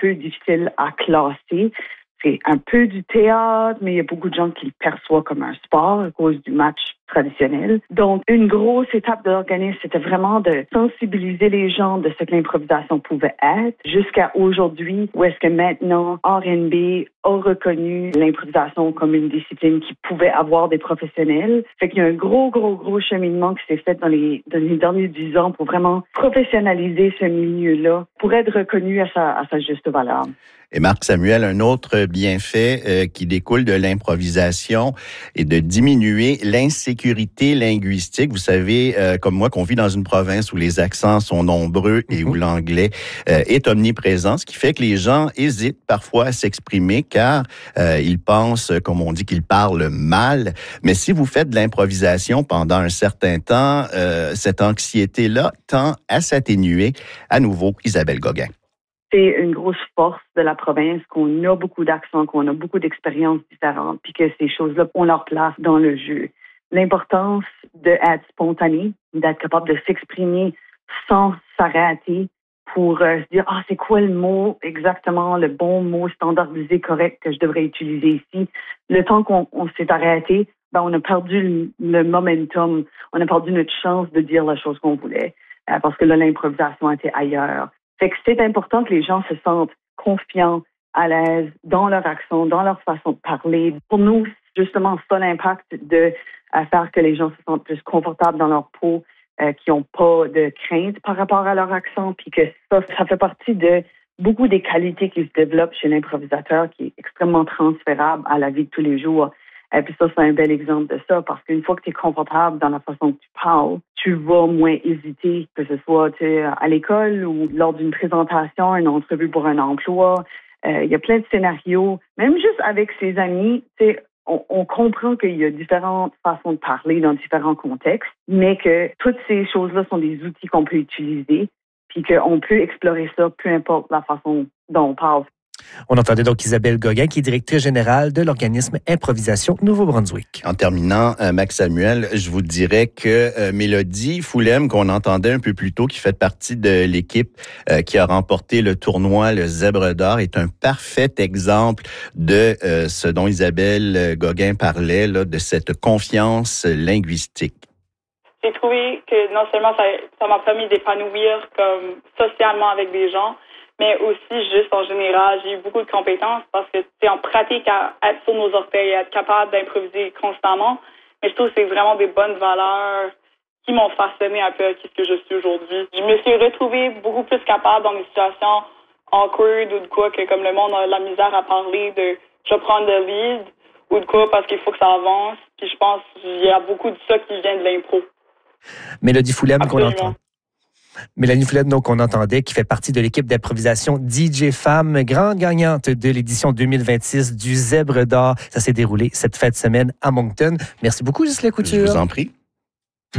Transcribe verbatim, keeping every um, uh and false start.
peu difficile à classer. C'est un peu du théâtre, mais il y a beaucoup de gens qui le perçoivent comme un sport à cause du match traditionnel. Donc, une grosse étape de l'organisme, c'était vraiment de sensibiliser les gens de ce que l'improvisation pouvait être, jusqu'à aujourd'hui, où est-ce que maintenant, R and B a reconnu l'improvisation comme une discipline qui pouvait avoir des professionnels. Fait qu'il y a un gros, gros, gros cheminement qui s'est fait dans les, dans les derniers dix ans pour vraiment professionnaliser ce milieu-là, pour être reconnu à sa, à sa juste valeur. Et Marc Samuel, un autre bienfait euh, qui découle de l'improvisation est de diminuer l'insécurité linguistique. Vous savez, euh, comme moi, qu'on vit dans une province où les accents sont nombreux et où l'anglais euh, est omniprésent, ce qui fait que les gens hésitent parfois à s'exprimer car euh, ils pensent, comme on dit, qu'ils parlent mal. Mais si vous faites de l'improvisation pendant un certain temps, euh, cette anxiété-là tend à s'atténuer. À nouveau, Isabelle Gauguin. C'est une grosse force de la province qu'on a beaucoup d'accents, qu'on a beaucoup d'expériences différentes, puis que ces choses-là ont leur place dans le jeu. L'importance d'être spontané, d'être capable de s'exprimer sans s'arrêter pour euh, se dire « Ah, c'est quoi le mot exactement, le bon mot standardisé, correct que je devrais utiliser ici? » Le temps qu'on on s'est arrêté, ben, on a perdu le, le momentum, on a perdu notre chance de dire la chose qu'on voulait, euh, parce que là, l'improvisation était ailleurs. Fait que c'est important que les gens se sentent confiants, à l'aise dans leur accent, dans leur façon de parler. Pour nous, c'est justement ça l'impact de à faire que les gens se sentent plus confortables dans leur peau, euh, qui n'ont pas de crainte par rapport à leur accent, puis que ça, ça fait partie de beaucoup des qualités qui se développent chez l'improvisateur, qui est extrêmement transférable à la vie de tous les jours. Et puis ça, c'est un bel exemple de ça, parce qu'une fois que tu es confortable dans la façon que tu parles, tu vas moins hésiter, que ce soit à l'école ou lors d'une présentation, une entrevue pour un emploi. Euh, il y a plein de scénarios. Même juste avec ses amis, on, on comprend qu'il y a différentes façons de parler dans différents contextes, mais que toutes ces choses-là sont des outils qu'on peut utiliser, puis qu'on peut explorer ça, peu importe la façon dont on parle. On entendait donc Isabelle Gauguin, qui est directrice générale de l'organisme Improvisation Nouveau-Brunswick. En terminant, euh, Max Samuel, je vous dirais que euh, Mélodie Foulem, qu'on entendait un peu plus tôt, qui fait partie de l'équipe euh, qui a remporté le tournoi, le Zèbre d'or, est un parfait exemple de euh, ce dont Isabelle Gauguin parlait, là, de cette confiance linguistique. J'ai trouvé que non seulement ça, ça m'a permis d'épanouir comme socialement avec des gens, mais aussi juste en général, j'ai eu beaucoup de compétences parce que c'est en pratique à être sur nos orteils, à être capable d'improviser constamment. Mais je trouve que c'est vraiment des bonnes valeurs qui m'ont façonné un peu à ce que je suis aujourd'hui. Je me suis retrouvée beaucoup plus capable dans des situations awkward ou de quoi que comme le monde a la misère à parler de je vais prendre le lead ou de quoi parce qu'il faut que ça avance. Puis je pense qu'il y a beaucoup de ça qui vient de l'impro. Mélodie Foulem qu'on entend. Mélanie Foulem, donc, on entendait, qui fait partie de l'équipe d'improvisation D J Femme, grande gagnante de l'édition deux mille vingt-six du Zèbre d'or. Ça s'est déroulé cette fin de semaine à Moncton. Merci beaucoup, Ghislain Couture. Je vous en prie.